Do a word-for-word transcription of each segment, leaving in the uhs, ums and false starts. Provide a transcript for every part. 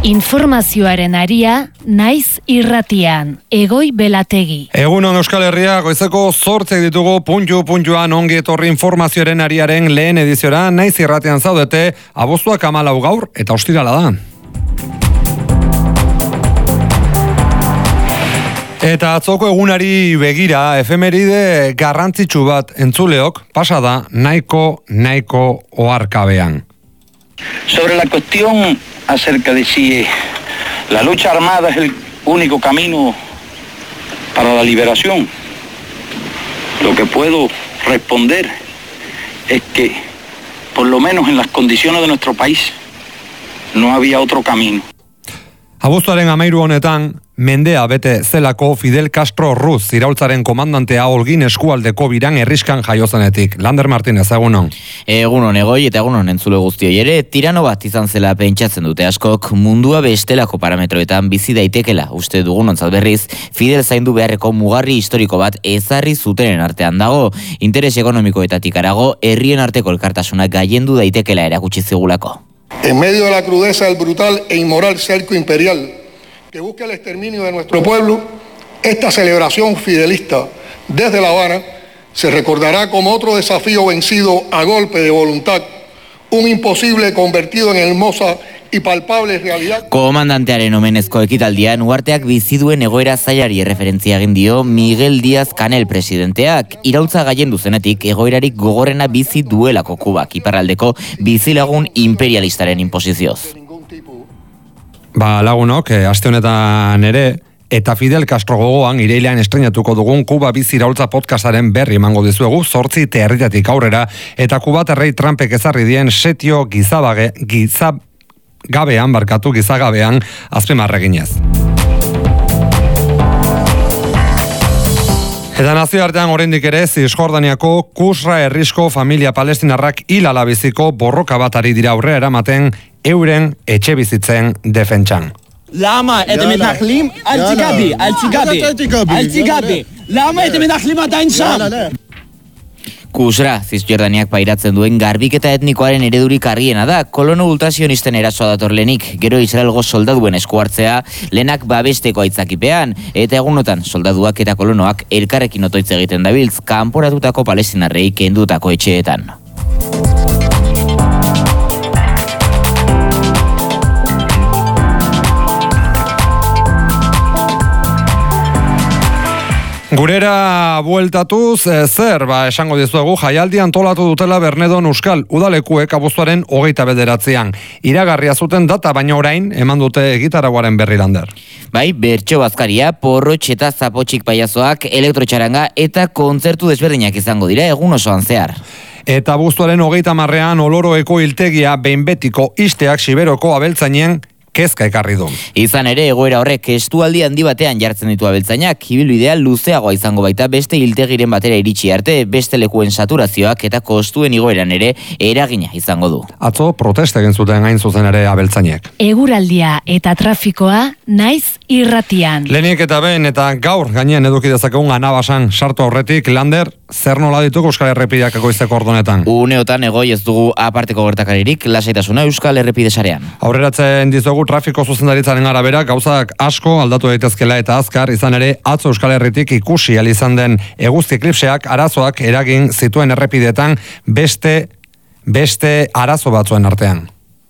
Informazioaren aria, naiz irratian, Egoi Belategi. Egunon Euskal Herria, goizeko zortzek ditugu puntu-puntuan ongi etorri informazioaren ariaren lehen ediziora, naiz irratian zaudete, abuztuak hamalau gaur eta ostirala da. Eta atzoko egunari begira, efemeride garrantzitsu bat entzuleok, pasada nahiko, nahiko oharkabean. Sobre la cuestión acerca de si la lucha armada es el único camino para la liberación, lo que puedo responder es que, por lo menos en las condiciones de nuestro país, no había otro camino. Abuztuaren hamairu honetan, mendea bete zelako Fidel Castro Ruz iraultzaren komandantea Holguin eskualdeko biran herriskan jaiozenetik. Lander Martínez, egunon. Egunon Egoi eta egunon entzule guztioi ere, tirano bat izan zela pentsatzen dute askok, mundua bestelako parametroetan bizi daitekela, uste dugunontzat berriz, Fidel zaindu beharreko mugarri historiko bat ezarri zutenen artean dago, interes ekonomikoetatik arago, herrien arteko elkartasuna gailendu daitekela erakutsi zigulako. En medio de la crudeza del brutal e inmoral cerco imperial que busca el exterminio de nuestro pueblo, esta celebración fidelista desde La Habana se recordará como otro desafío vencido a golpe de voluntad, un imposible convertido en hermosa y palpable realidad. Komandantearen omenezko ekitaldian uharteak bizi duen egoera zailari erreferentzia egin dio Miguel Díaz-Canel presidenteak. Iraultza gailendu zenetik egoerarik gogorrena bizi duelako Kubak iparraldeko bizilagun imperialistaren inposizioz. Ba, lagunok, eh, aste honetan ere, eta Fidel Castro gogoan irailean estreinatuko dugun Kuba bizi iraultza podcastaren berri emango dizuegu, zortzi territatik aurrera, eta Kubatarrei Trumpek ezarri dien setio gizabage, gizab, gabean, barkatu gizagabean, azpimarreginez. Eta nazioartean oraindik ere Zisjordaniako Kusra herrisko familia palestinarrak hil ala biziko borroka bat ari dira aurrera eramaten euren etxe bizitzen defentsan. למה אתם מתנחלים? אל תיגע בי, אל תיגע בי, אל תיגע בי. למה אתם מתנחלים עדיין שם? Kusra, Zisjordaniak pairatzen duen garbiketa etnikoaren eredurik argiena da, kolono ultrasionisten erasoa dator lehenik, gero Israelgo soldaduen esku hartzea, lehenak babesteko aitzakipean, eta egunotan soldaduak eta kolonoak elkarrekin otoitz egiten dabiltz, kanporatutako palestinarrei kendutako etxeetan. Gurera bueltatuz, e, zer, ba, esango dizuegu, jaialdi antolatu dutela Bernedon Euskal udalekuek abuztuaren hogeita bederatzean. Iragarria zuten data, baina orain, eman dute egitaragoaren berri Lander. Bai, bertso bazkaria, porrotx eta zapotxik paiazoak, elektrotxaranga eta kontzertu desberdinak izango dira egun osoan zehar. Eta abuztuaren hogeita marrean oloroeko hiltegia behin betiko isteak Siberoko abeltzainen kezka ekarri du. Izan ere, egoera horrek estualdi handi batean jartzen ditu abeltzainak, ibilbidea luzeagoa izango baita beste hiltegiren batera iritsi arte, beste lekuen saturazioak eta kostuen igoeran ere eragina izango du. Atzo protesta egin zuten hain zuzen ere abeltzainek. Eguraldia eta trafikoa naiz irratian. Lehenik eta behin eta gaur gainean eduki dezakegun anabasan sartu aurretik, Lander, zer nola ditugu Euskal Errepideak egoizteko ordonetan? Uneotan egoi ez dugu aparteko gertakaririk, lasaitasuna Euskal Errepide sarean. Aurreratzen dizugu trafiko zuzendaritzaren arabera gauzak asko aldatu daitezkela eta azkar, izan ere atzo Euskal Herritik ikusi ahal izan den eguzki eklipseak arazoak eragin zituen errepideetan beste beste arazo batzuen artean.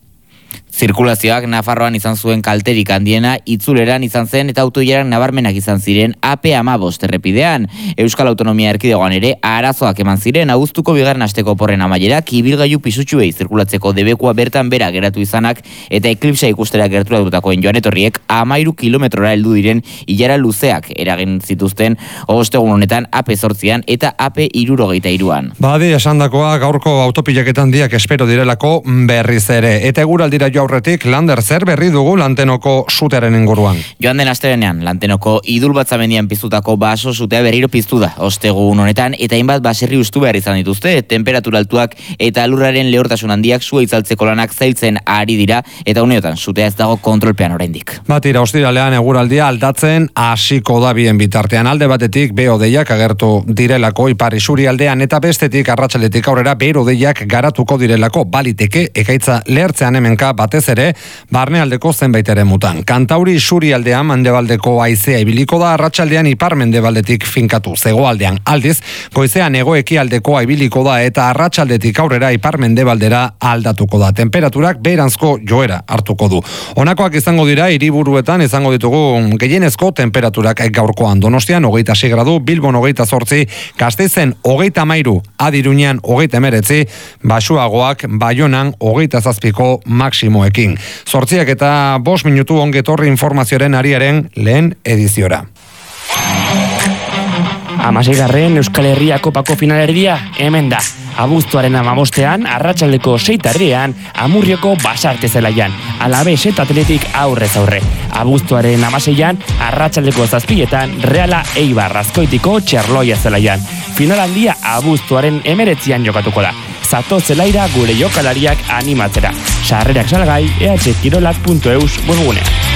Zirkulazioak Nafarroan izan zuen kalterik handiena, itzuleran izan zen eta autoilarak nabarmenak izan ziren A P hamabost errepidean. Euskal Autonomia Erkidegoan ere arazoak eman ziren abuztuko bigarren asteko porren amaierak ibilgailu pisutsuei zirkulatzeko debekua bertan bera geratu izanak eta eklipsa ikustera gerturatutakoen joan etorriek hamairu kilometrora heldu diren ilara luzeak eragin zituzten ostegun honetan A P zortzian eta A P hirurogeita hiruan. Badi esandakoa gaurko autopilaketan diak espero direlako berriz ere eta eguraldira jo aurretik, Lander, zer berri dugu Lantenoko sutearen inguruan? Joan den astelenean, Lantenoko idul batzamendian piztutako baso sutea berriro piztu da, ostegun honetan, eta hainbat baserri ustu behar izan dituzte, temperatura altuak eta lurraren lehortasun handiak sua itzaltzeko lanak zailtzen ari dira, eta uneotan, sutea ez dago kontrolpean oraindik. Batira, ostiralean eguraldia aldatzen hasiko da bien bitartean, alde batetik behodeiak agertu direlako ipar isuri aldean, eta bestetik arratsaletik aurrera behodeiak garatuko direlako, baliteke ekaitza lehertzean hemenka batez batez ere, barnealdeko zenbait ere mutan. Kantauri isurialdean mendebaldeko haizea ibiliko da, arratsaldean ipar mendebaldetik finkatu. Zegoaldean aldiz, goizean hego-ekialdeko ibiliko da eta arratsaldetik aurrera ipar mendebaldera aldatuko da. Temperaturak beheranzko joera hartuko du. Honakoak izango dira hiriburuetan izango ditugu gehienezko temperaturak gaurkoan. Donostian hogeita sei gradu, Bilbon hogeita zortzi, Gasteizen hogeita hamairu, Adiruñan hogeita hemeretzi, Baxuagoak Baionan hogeita zazpiko maksimoekin. Zortziak eta bost minutu ongetorri informazioaren ariaren lehen ediziora. Hamaseigarren Euskal Herria Kopako finalerdia hemen da. Abuztuaren hamabostean, arratsaldeko seitarrian, Amurrioko Basarte zelaian, Alabes eta Atletik aurrez aurre. Abuztuaren hamaseian, arratsaldeko zazpietan, Reala Eibar Azkoitiko Txerloia zelaian. Final handia abuztuaren hemeretzian jokatuko da. Zato zelaira gure jokalariak animatzera. Sarrerak salgai, ehkirolak puntu eus webgunean.